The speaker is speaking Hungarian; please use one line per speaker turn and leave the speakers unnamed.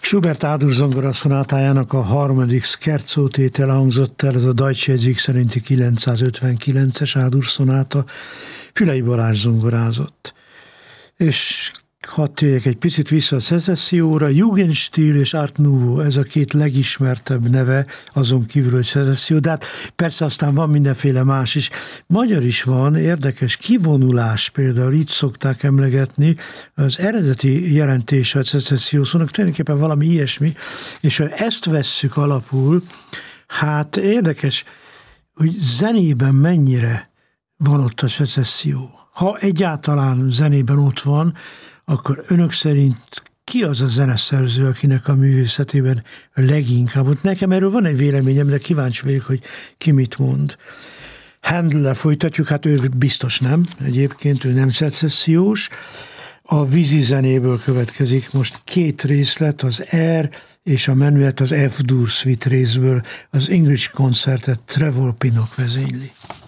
Schubert A-dur zongora szonátájának a harmadik scherzo tétele hangzott el, ez a Deutsche jegyzék szerinti 959-es A-dur szonáta, Fülei Balázs zongorázott. És hadd térjek egy picit vissza a szecesszióra, Jugendstil és Art Nouveau, ez a két legismertebb neve, azon kívül, hogy szecesszió, de hát persze aztán van mindenféle más is. Magyar is van, érdekes kivonulás, például így szokták emlegetni, az eredeti jelentése a szecesszió szónak tulajdonképpen valami ilyesmi, és ha ezt vesszük alapul, hát érdekes, hogy zenében mennyire van ott a szecesszió. Ha egyáltalán zenében ott van, akkor önök szerint ki az a zeneszerző, akinek a művészetében leginkább? Ott nekem erről van egy véleményem, de kíváncsi vagyok, hogy ki mit mond. Handel-lel folytatjuk, hát ő biztos nem, egyébként ő nem szecessziós. A vízi zenéből következik most két részlet, az R és a menuet az F-dur suite részből, az English koncertet Trevor Pinnock vezényli.